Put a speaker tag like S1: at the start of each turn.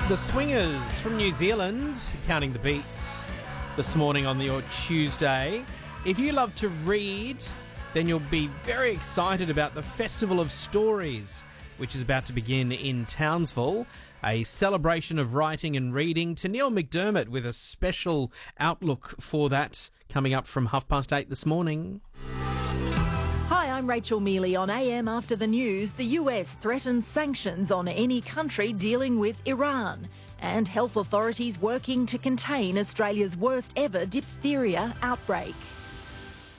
S1: The Swingers from New Zealand, counting the beats this morning on your Tuesday. If you love to read, then you'll be very excited about the Festival of Stories, which is about to begin in Townsville. A celebration of writing and reading. Tennealle McDermott with a special outlook for that coming up from 8:30 this morning.
S2: Hi, I'm Rachel Mealy on AM After the News. The US threatens sanctions on any country dealing with Iran, and health authorities working to contain Australia's worst ever diphtheria outbreak.